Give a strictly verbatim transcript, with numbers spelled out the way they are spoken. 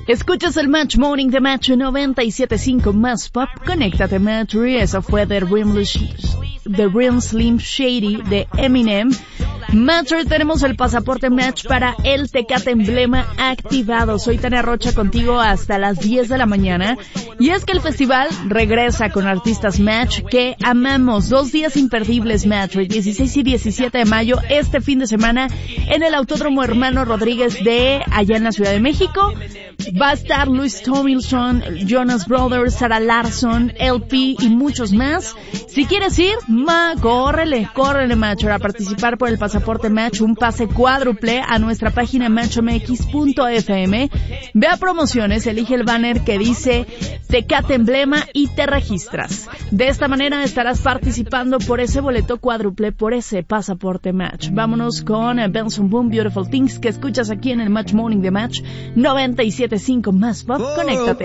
Escuchas el Match Morning de Match noventa y siete punto cinco más pop. Conéctate, Match. Eso fue The Real, The Real Slim Shady de Eminem. Match, hoy tenemos el pasaporte Match para el Tecate Emblema activado. Soy Tania Rocha contigo hasta las diez de la mañana. Y es que el festival regresa con artistas Match que amamos. Dos días imperdibles Match, el dieciséis y diecisiete de mayo, este fin de semana, en el Autódromo Hermano Rodríguez de allá en la Ciudad de México. Va a estar Louis Tomlinson, Jonas Brothers, Sarah Larsson, L P y muchos más. Si quieres ir, ma, córrele, córrele Match, a participar por el pasaporte Match, un pase cuádruple a nuestra página match m x punto f m. Ve a promociones, elige el banner que dice Tecate Emblema y te registras. De esta manera estarás participando por ese boleto cuádruple, por ese pasaporte Match. Vámonos con Benson Boone, Beautiful Things, que escuchas aquí en el Match Morning de Match noventa y siete punto cinco más pop. Conéctate.